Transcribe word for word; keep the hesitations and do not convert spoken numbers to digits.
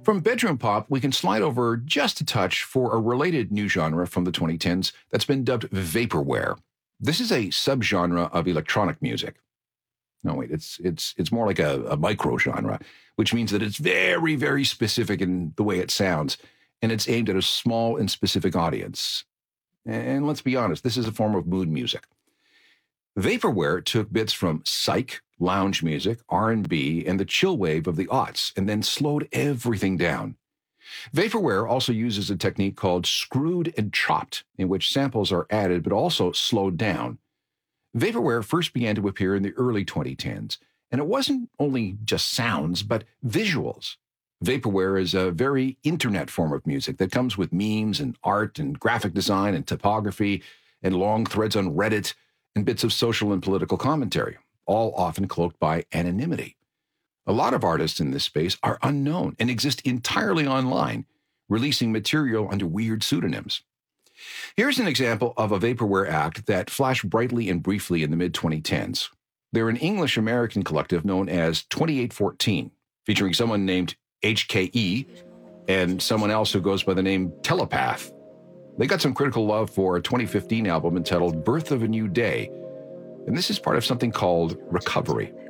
From bedroom pop, we can slide over just a touch for a related new genre from the twenty tens that's been dubbed vaporware. This is a subgenre of electronic music. No, wait, it's it's it's more like a, a micro genre, which means that it's very, very specific in the way it sounds, and it's aimed at a small and specific audience. And let's be honest, this is a form of mood music. Vaporware took bits from psych, lounge music, R and B, and the chill wave of the aughts, and then slowed everything down. Vaporware also uses a technique called screwed and chopped, in which samples are added but also slowed down. Vaporware first began to appear in the early twenty tens, and it wasn't only just sounds, but visuals. Vaporware is a very internet form of music that comes with memes and art and graphic design and typography and long threads on Reddit and bits of social and political commentary, all often cloaked by anonymity. A lot of artists in this space are unknown and exist entirely online, releasing material under weird pseudonyms. Here's an example of a vaporware act that flashed brightly and briefly in the mid twenty tens. They're an English-American collective known as twenty-eight fourteen, featuring someone named H K E and someone else who goes by the name Telepath. They got some critical love for a twenty fifteen album entitled Birth of a New Day, and this is part of something called Recovery.